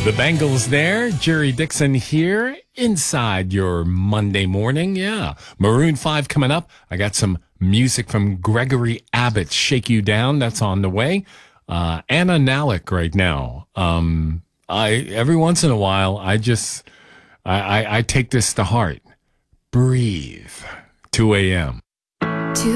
The Bengals there, Jerry Dixon here inside your Monday morning. Yeah. Maroon 5 coming up. I got some music from Gregory Abbott's Shake You Down. That's on the way. Anna Nalick right now. Every once in a while, I take this to heart. Breathe. 2 a.m.